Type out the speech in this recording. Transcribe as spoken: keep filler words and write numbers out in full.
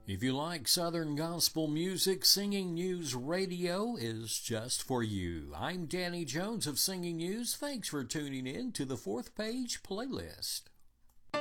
If you like Southern gospel music, Singing News Radio is just for you. I'm Danny Jones of Singing News. Thanks for tuning in to the Fourth Page Playlist.